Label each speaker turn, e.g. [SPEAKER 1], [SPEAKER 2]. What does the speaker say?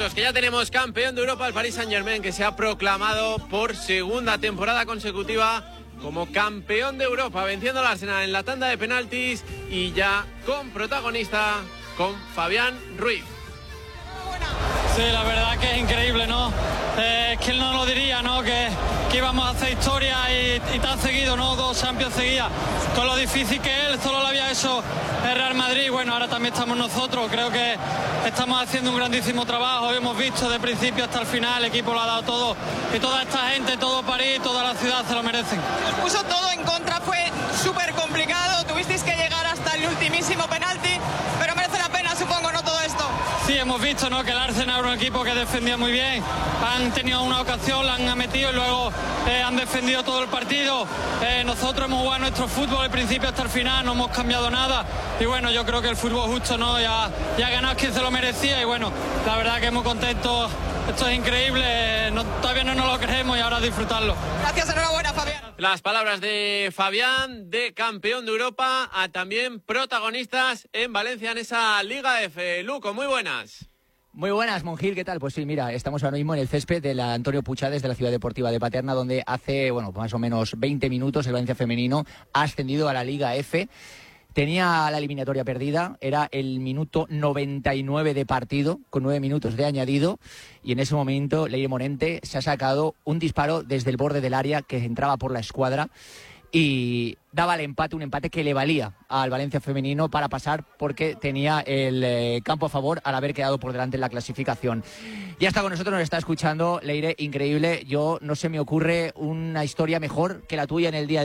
[SPEAKER 1] Tranquilos, que ya tenemos campeón de Europa, el Paris Saint-Germain, que se ha proclamado por segunda temporada consecutiva como campeón de Europa, venciendo al Arsenal en la tanda de penaltis y ya con protagonista, con Fabián Ruiz.
[SPEAKER 2] Sí, la verdad que es increíble, ¿no? ¿Quién no lo diría, no? Que íbamos a hacer historia y tan seguido, ¿no? 2 Champions seguidas. Con lo difícil que él solo lo había hecho el Real Madrid. Bueno, ahora también estamos nosotros. Creo que estamos haciendo un grandísimo trabajo. Hemos visto de principio hasta el final, el equipo lo ha dado todo. Y toda esta gente, todo París, toda la ciudad se lo merecen.
[SPEAKER 3] Os puso todo en contra, fue súper complicado. Tuvisteis que llegar hasta el ultimísimo penalti, pero merece la pena, supongo, ¿no? Todo esto.
[SPEAKER 2] Sí, hemos visto, ¿no?, que el Arsenal era un equipo que defendía muy bien. Han tenido una ocasión, la han metido y luego han defendido todo el partido. Nosotros hemos jugado nuestro fútbol del principio hasta el final, no hemos cambiado nada. Y bueno, yo creo que el fútbol justo, ¿no? Ya ganado quien se lo merecía y bueno, la verdad que muy contentos. Esto es increíble, todavía no nos lo creemos y ahora a disfrutarlo.
[SPEAKER 3] Gracias, enhorabuena, Fabián.
[SPEAKER 1] Las palabras de Fabián, de campeón de Europa, a también protagonistas en Valencia en esa Liga F. Luco, muy buenas.
[SPEAKER 4] Muy buenas, Monjil, ¿qué tal? Pues sí, mira, estamos ahora mismo en el césped de la Antonio Puchades de la Ciudad Deportiva de Paterna, donde hace, más o menos 20 minutos el Valencia femenino ha ascendido a la Liga F. Tenía la eliminatoria perdida, era el minuto 99 de partido, con 9 minutos de añadido, y en ese momento Leire Morente se ha sacado un disparo desde el borde del área que entraba por la escuadra y daba el empate, un empate que le valía al Valencia femenino para pasar porque tenía el campo a favor al haber quedado por delante en la clasificación. Ya está con nosotros, nos está escuchando Leire, increíble. Yo no se me ocurre una historia mejor que la tuya en el día de